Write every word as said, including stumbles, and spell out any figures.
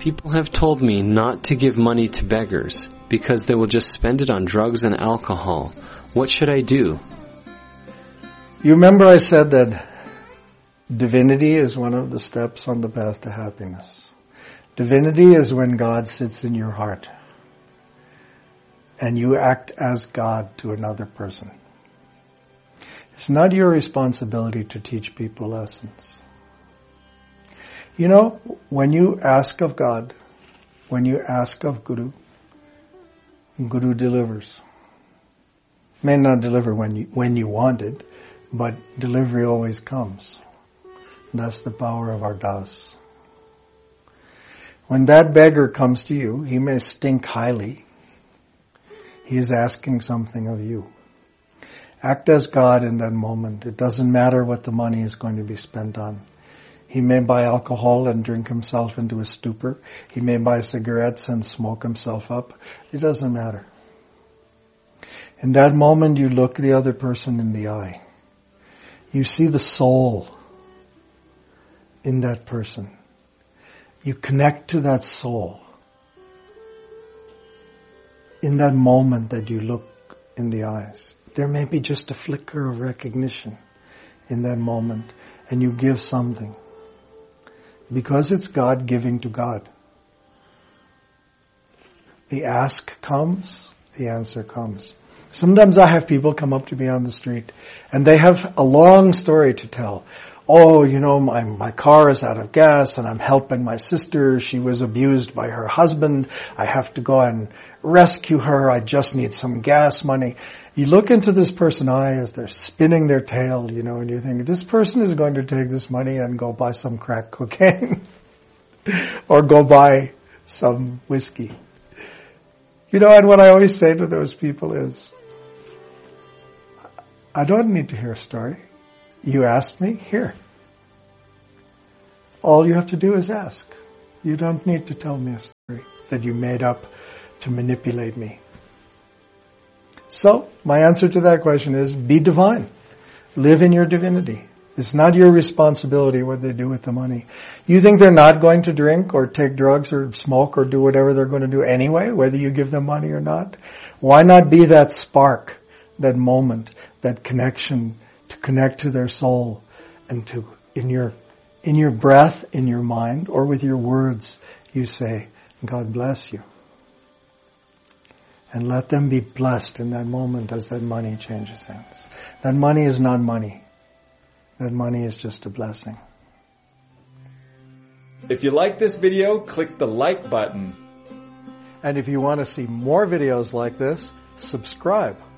People have told me not to give money to beggars because they will just spend it on drugs and alcohol. What should I do? You remember I said that divinity is one of the steps on the path to happiness. Divinity is when God sits in your heart and you act as God to another person. It's not your responsibility to teach people lessons. You know, when you ask of God, when you ask of Guru, Guru delivers. May not deliver when you, when you want it, but delivery always comes. That's the power of our das. When that beggar comes to you, he may stink highly. He is asking something of you. Act as God in that moment. It doesn't matter what the money is going to be spent on. He may buy alcohol and drink himself into a stupor. He may buy cigarettes and smoke himself up. It doesn't matter. In that moment, you look the other person in the eye. You see the soul in that person. You connect to that soul. In that moment that you look in the eyes, there may be just a flicker of recognition in that moment, and you give something. Because it's God giving to God. The ask comes, the answer comes. Sometimes I have people come up to me on the street and they have a long story to tell. Oh, you know, my, my car is out of gas and I'm helping my sister. She was abused by her husband. I have to go and rescue her. I just need some gas money. You look into this person's eye as they're spinning their tail, you know, and you think, this person is going to take this money and go buy some crack cocaine or go buy some whiskey. You know, and what I always say to those people is, I don't need to hear a story. You asked me, here. All you have to do is ask. You don't need to tell me a story that you made up to manipulate me. So, my answer to that question is, be divine. Live in your divinity. It's not your responsibility what they do with the money. You think they're not going to drink or take drugs or smoke or do whatever they're going to do anyway, whether you give them money or not? Why not be that spark, that moment, that connection to connect to their soul and to, in your, in your breath, in your mind, or with your words, you say, God bless you. And let them be blessed in that moment as that money changes hands. That money is not money. That money is just a blessing. If you like this video, click the like button. And if you want to see more videos like this, subscribe.